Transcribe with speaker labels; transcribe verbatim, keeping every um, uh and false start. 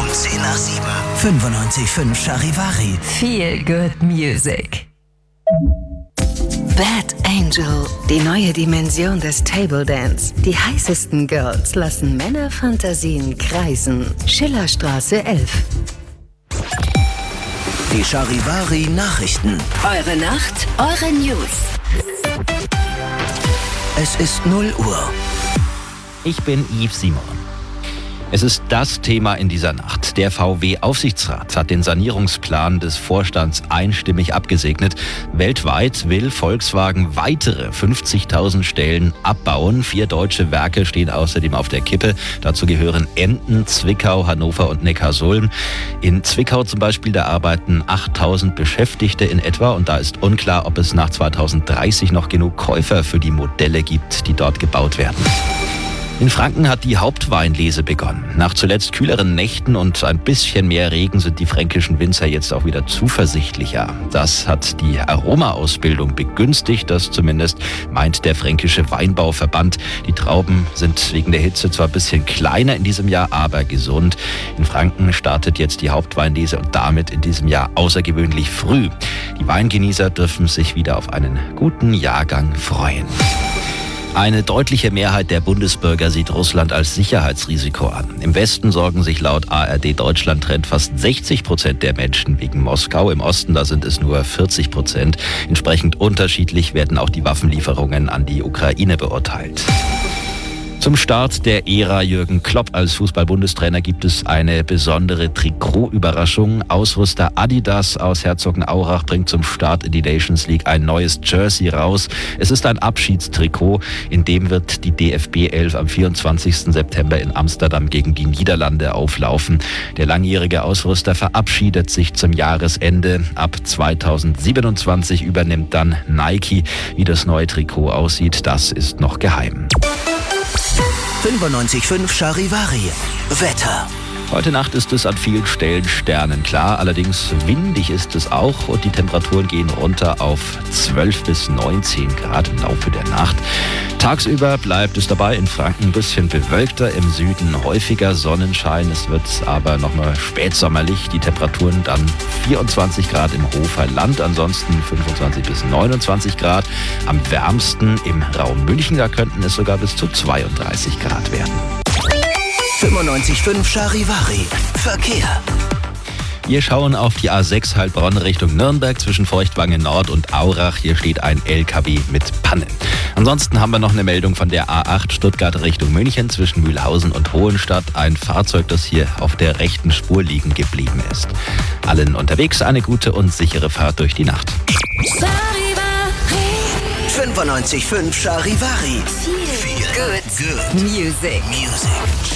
Speaker 1: Um zehn nach sieben. fünfundneunzig Komma fünf Charivari.
Speaker 2: Feel good music.
Speaker 3: Bad Angel, die neue Dimension des Table Dance. Die heißesten Girls lassen Männerfantasien kreisen. Schillerstraße elf.
Speaker 1: Die Charivari Nachrichten.
Speaker 3: Eure Nacht, eure News.
Speaker 1: Es ist null Uhr.
Speaker 4: Ich bin Yves Simon. Es ist das Thema in dieser Nacht. Der V W-Aufsichtsrat hat den Sanierungsplan des Vorstands einstimmig abgesegnet. Weltweit will Volkswagen weitere fünfzigtausend Stellen abbauen. Vier deutsche Werke stehen außerdem auf der Kippe. Dazu gehören Emden, Zwickau, Hannover und Neckarsulm. In Zwickau zum Beispiel, da arbeiten achttausend Beschäftigte in etwa. Und da ist unklar, ob es nach zweitausenddreißig noch genug Käufer für die Modelle gibt, die dort gebaut werden. In Franken hat die Hauptweinlese begonnen. Nach zuletzt kühleren Nächten und ein bisschen mehr Regen sind die fränkischen Winzer jetzt auch wieder zuversichtlicher. Das hat die Aromaausbildung begünstigt, das zumindest meint der Fränkische Weinbauverband. Die Trauben sind wegen der Hitze zwar ein bisschen kleiner in diesem Jahr, aber gesund. In Franken startet jetzt die Hauptweinlese und damit in diesem Jahr außergewöhnlich früh. Die Weingenießer dürfen sich wieder auf einen guten Jahrgang freuen. Eine deutliche Mehrheit der Bundesbürger sieht Russland als Sicherheitsrisiko an. Im Westen sorgen sich laut A R D Deutschland Trend fast sechzig Prozent der Menschen wegen Moskau. Im Osten, da sind es nur vierzig Prozent. Entsprechend unterschiedlich werden auch die Waffenlieferungen an die Ukraine beurteilt. Zum Start der Ära Jürgen Klopp als Fußball-Bundestrainer gibt es eine besondere Trikot-Überraschung. Ausrüster Adidas aus Herzogenaurach bringt zum Start in die Nations League ein neues Jersey raus. Es ist ein Abschiedstrikot, in dem wird die D F B elf am vierundzwanzigsten September in Amsterdam gegen die Niederlande auflaufen. Der langjährige Ausrüster verabschiedet sich zum Jahresende. Ab zweitausendsiebenundzwanzig übernimmt dann Nike. Wie das neue Trikot aussieht, das ist noch geheim.
Speaker 1: fünfundneunzig Komma fünf Charivari. Wetter.
Speaker 4: Heute Nacht ist es an vielen Stellen sternenklar, allerdings windig ist es auch und die Temperaturen gehen runter auf zwölf bis neunzehn Grad im Laufe der Nacht. Tagsüber bleibt es dabei in Franken ein bisschen bewölkter, im Süden häufiger Sonnenschein. Es wird aber nochmal spätsommerlich, die Temperaturen dann vierundzwanzig Grad im Hofer Land, ansonsten fünfundzwanzig bis neunundzwanzig Grad. Am wärmsten im Raum München, da könnten es sogar bis zu zweiunddreißig Grad werden.
Speaker 1: fünfundneunzig Komma fünf Charivari. Verkehr.
Speaker 4: Wir schauen auf die A sechs Heilbronn Richtung Nürnberg zwischen Feuchtwangen Nord und Aurach. Hier steht ein L K W mit Panne. Ansonsten haben wir noch eine Meldung von der A acht Stuttgart Richtung München zwischen Mühlhausen und Hohenstadt. Ein Fahrzeug, das hier auf der rechten Spur liegen geblieben ist. Allen unterwegs eine gute und sichere Fahrt durch die Nacht.
Speaker 1: fünfundneunzig Komma fünf Charivari.
Speaker 3: Feel good music.
Speaker 1: Music.